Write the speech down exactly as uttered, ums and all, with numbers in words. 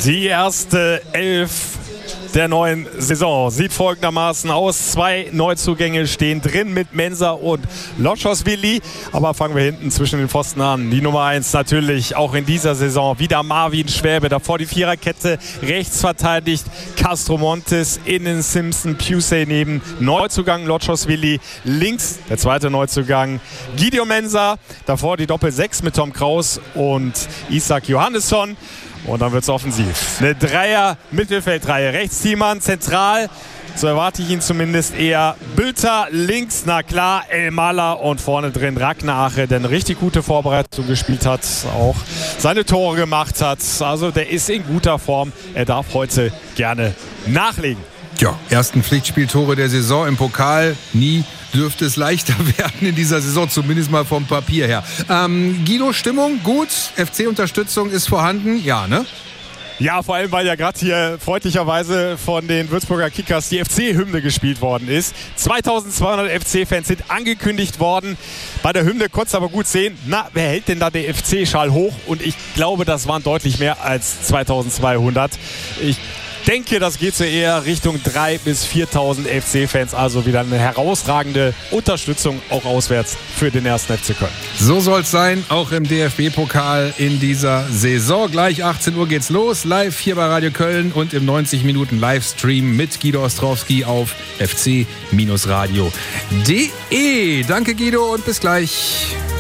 Die erste Elf der neuen Saison sieht folgendermaßen aus. Zwei Neuzugänge stehen drin mit Mensah und Loschosvili. Aber fangen wir hinten zwischen den Pfosten an. Die Nummer eins natürlich auch in dieser Saison wieder Marvin Schwäbe. Davor die Viererkette, rechts verteidigt Castro Montes, innen Simpson, Pusey neben Neuzugang Loschosvili. Links der zweite Neuzugang Gideon Mensah. Davor die Doppel-Sechs mit Tom Kraus und Isaac Johannesson. Und dann wird es offensiv. Eine Dreier-Mittelfeldreihe. Rechts Thiemann, zentral. So erwarte ich ihn zumindest eher. Bülter links, na klar, Elmala und vorne drin Ragnache, der eine richtig gute Vorbereitung gespielt hat, auch seine Tore gemacht hat. Also der ist in guter Form. Er darf heute gerne nachlegen. Ja, ersten Pflichtspieltore der Saison im Pokal. Nie dürfte es leichter werden in dieser Saison, zumindest mal vom Papier her. Ähm, Guido, Stimmung gut? F C-Unterstützung ist vorhanden? Ja, ne? Ja, vor allem, weil ja gerade hier freundlicherweise von den Würzburger Kickers die F C-Hymne gespielt worden ist. zweitausendzweihundert F C-Fans sind angekündigt worden. Bei der Hymne konntest du aber gut sehen, na, wer hält denn da den F C-Schal hoch? Und ich glaube, das waren deutlich mehr als zweitausendzweihundert. Ich denke, das geht so eher Richtung dreitausend bis viertausend F C-Fans. Also wieder eine herausragende Unterstützung auch auswärts für den ersten F C Köln. So soll es sein, auch im D F B-Pokal in dieser Saison. Gleich achtzehn Uhr geht's los, live hier bei Radio Köln und im neunzig Minuten Livestream mit Guido Ostrowski auf f c radio punkt de. Danke Guido und bis gleich.